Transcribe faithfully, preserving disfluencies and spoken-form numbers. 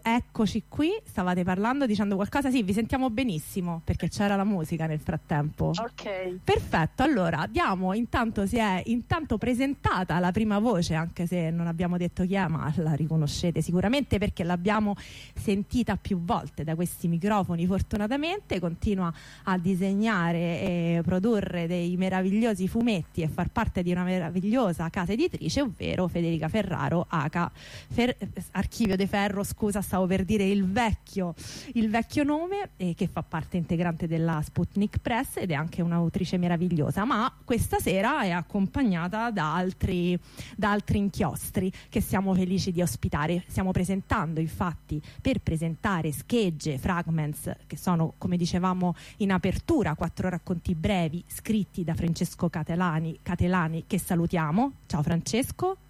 eccoci qui. Stavate parlando, dicendo qualcosa? Sì, vi sentiamo benissimo perché c'era la musica nel frattempo. Ok. Perfetto, allora diamo, intanto si è intanto presentata la prima voce, anche se non abbiamo detto chi è, ma la riconoscete sicuramente perché l'abbiamo sentita più volte da questi microfoni. Fortunatamente continua a disegnare e produrre dei meravigliosi fumetti e far parte di una meravigliosa casa editrice, ovvero Federica Ferraro, aka Fer- Archivio de Ferro, scusa, stavo per dire il vecchio, il vecchio nome, e che fa parte integrante della Sputnik Press ed è anche un'autrice meravigliosa, ma questa sera è accompagnata da altri, da altri inchiostri che siamo felici di ospitare. Stiamo presentando infatti, per presentare Schegge, Fragments, che sono, come dicevamo in apertura, quattro racconti brevi scritti da Francesco Catelani, Catelani che salutiamo. Ciao Francesco.